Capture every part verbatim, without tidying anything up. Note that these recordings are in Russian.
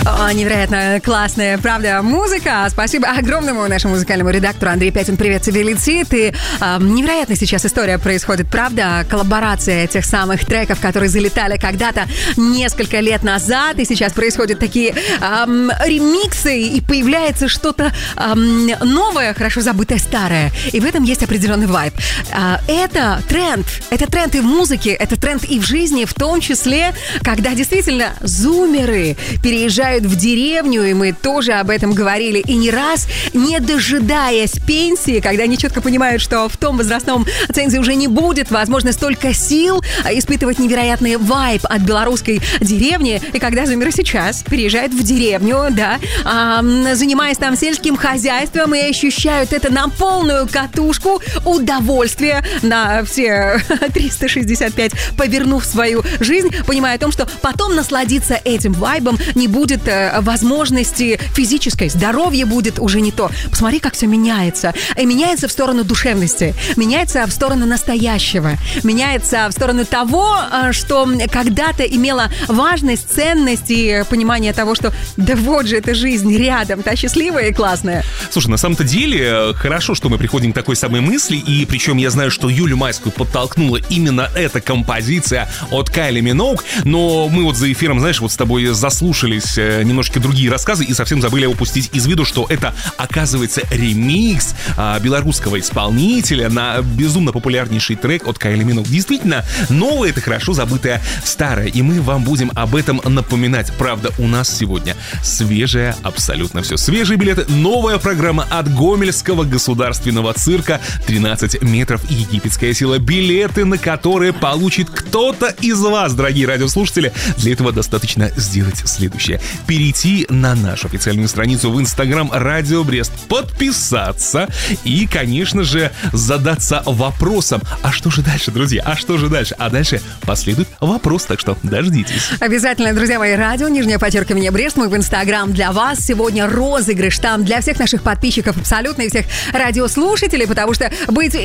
О, невероятно классная, правда, музыка. Спасибо огромному нашему музыкальному редактору Андрей Пятин. Привет тебе летит. И э, невероятно сейчас история происходит, правда? Коллаборация тех самых треков, которые залетали когда-то несколько лет назад. И сейчас происходят такие э, ремиксы, и появляется что-то э, новое, хорошо забытое старое. И в этом есть определенный вайб. Э, это тренд. Это тренд и в музыке, это тренд и в жизни, в том числе, когда действительно зумеры переезжают в деревню, и мы тоже об этом говорили, и не раз, не дожидаясь пенсии, когда они четко понимают, что в том возрастном цензе уже не будет, возможно, столько сил испытывать невероятный вайб от белорусской деревни, и когда зумеры сейчас переезжают в деревню, да, занимаясь там сельским хозяйством и ощущают это на полную катушку, удовольствие на все триста шестьдесят пять, повернув свою жизнь, понимая о том, что потом насладиться этим вайбом не будет э, возможности физической, здоровье будет уже не то. Посмотри, как все меняется. И меняется в сторону душевности, меняется в сторону настоящего, меняется в сторону того, что когда-то имело важность, ценность и понимание того, что да вот же эта жизнь рядом, та счастливая и классная. Слушай, на самом-то деле хорошо, что мы приходим к такой самой мысли, и причем я знаю, что Юлю Майскую подтолкнула именно эта композиция от Кайли Миноуг, но мы вот за эфиром, знаешь, вот с тобой заслушались немножко другие рассказы и совсем забыли упустить из виду, что это, оказывается, ремикс а, белорусского исполнителя на безумно популярнейший трек от Кайли Миноуг. Действительно, новое — это хорошо забытое старое, и мы вам будем об этом напоминать. Правда, у нас сегодня свежее абсолютно все. Свежие билеты, новая программа от Гомельского государственного цирка «тринадцать метров и египетская сила». Билеты, на которые получит кто-то из вас, дорогие радиослушатели. Для этого достаточно сделать следующее: перейти на нашу официальную страницу в Инстаграм Радио Брест, подписаться и, конечно же, задаться вопросом: а что же дальше, друзья? А что же дальше? А дальше последует вопрос, так что дождитесь. Обязательно, друзья мои, радио, нижнее подчеркивание Брест, мы в Инстаграм для вас. Сегодня розыгрыш там для всех наших подписчиков абсолютно и всех радиослушателей, потому что быть,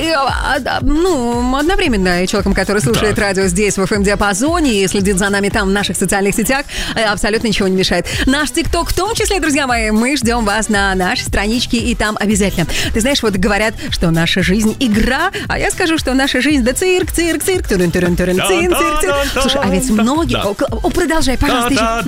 ну, одновременно человеком, который слушает да. радио здесь в эф эм-диапазоне и следит за нами там в наших социальных сетях, абсолютно ничего не мешает. Наш ТикТок в том числе, друзья мои, мы ждем вас на нашей страничке, и там обязательно. Ты знаешь, вот говорят, что наша жизнь игра, а я скажу, что наша жизнь да цирк, цирк, цирк, турин, турин, турин, цирк, цирк, цирк. Слушай, а ведь многие... Да. О, продолжай, пожалуйста.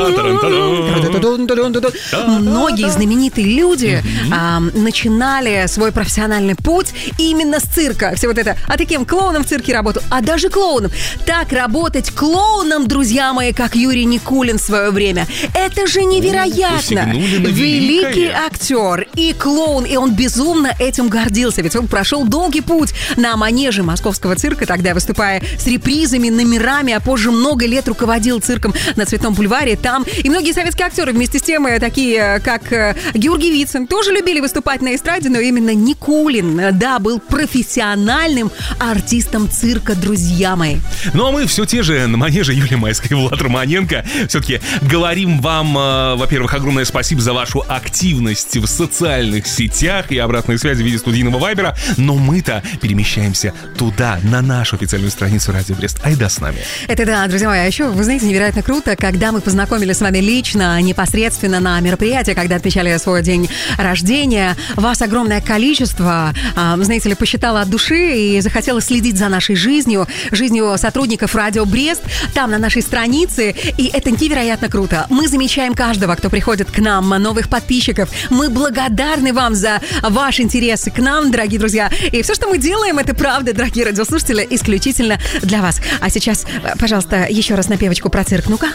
Многие знаменитые люди а, начинали свой профессиональный путь именно с цирка. Все вот это. А ты кем? Клоуном в цирке работал? А даже клоуном. Так работать клоуном, друзья мои, как Юрий Никулин в свое время. Это же невероятно. Великий актер и клоун, и он безумно этим гордился. Ведь он прошел долгий путь на манеже Московского цирка, тогда выступая с репризами, номерами, а позже много лет руководил цирком на Цветном бульваре. Там и многие советские актеры вместе с тем, такие как Георгий Вицин, тоже любили выступать на эстраде, но именно Никулин, да, был профессиональным артистом цирка, друзья мои. Ну а мы все те же на манеже Юлия Майская и Влад Романенко. Все-таки говорим вам, э, во-первых, огромное спасибо за вашу активность в социальных сетях и обратной связи в виде студийного вайбера, но мы-то перемещаемся туда, на нашу официальную страницу Радио Брест. Айда с нами. Это да, друзья мои, а еще, вы знаете, невероятно круто, когда мы познакомились с вами лично, непосредственно на мероприятии, когда отмечали свой день рождения. Вас огромное количество, э, знаете ли, посчитала от души и захотела следить за нашей жизнью, жизнью сотрудников Радио Брест, там на нашей странице, и это невероятно круто. Мы замечаем каждого, кто приходит к нам, новых подписчиков. Мы благодарны вам за ваш интерес к нам, дорогие друзья. И все, что мы делаем, это правда, дорогие радиослушатели, исключительно для вас. А сейчас, пожалуйста, еще раз напевочку про цирк. Ну-ка.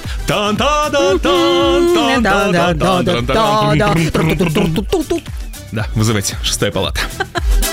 Да, вызывайте, шестая палата.